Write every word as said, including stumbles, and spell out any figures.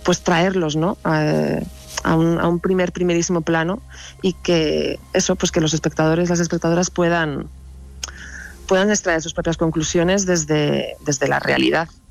pues traerlos, ¿no? A, a, un, a un primer, primerísimo plano, y que eso, pues que los espectadores, las espectadoras puedan, puedan extraer sus propias conclusiones desde, desde la realidad.